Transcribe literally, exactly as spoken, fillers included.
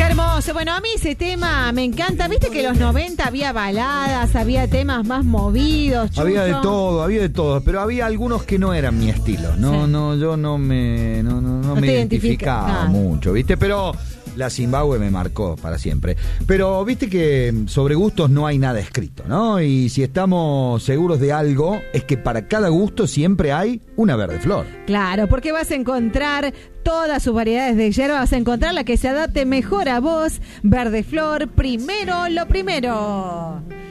Qué hermoso. Bueno, a mí ese tema me encanta. Viste que en los noventa había baladas, había temas más movidos. Chucho. Había de todo, había de todo, pero había algunos que no eran mi estilo. No, sí. no, yo no me, no, no, no no me identificaba identifica mucho, ¿viste? Pero la Zimbabue me marcó para siempre. Pero viste que sobre gustos no hay nada escrito, ¿no? Y si estamos seguros de algo, es que para cada gusto siempre hay una verde flor. Claro, porque vas a encontrar todas sus variedades de hierba, vas a encontrar la que se adapte mejor a vos. Verde flor, primero lo primero.